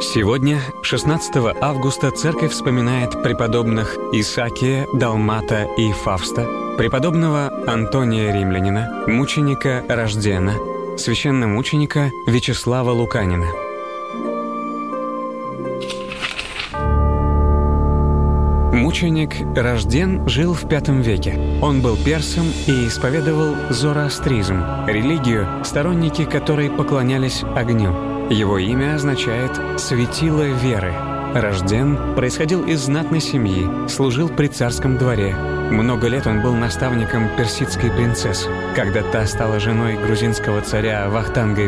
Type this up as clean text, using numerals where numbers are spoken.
Сегодня, 16 августа, церковь вспоминает преподобных Исаакия, Далмата и Фавста, преподобного Антония Римлянина, мученика Рождена, священномученика Вячеслава Луканина. Мученик Рожден жил в V веке. Он был персом и исповедовал зороастризм, религию, сторонники которой поклонялись огню. Его имя означает «светило веры». Рожден происходил из знатной семьи, служил при царском дворе. Много лет он был наставником персидской принцессы. Когда та стала женой грузинского царя Вахтанга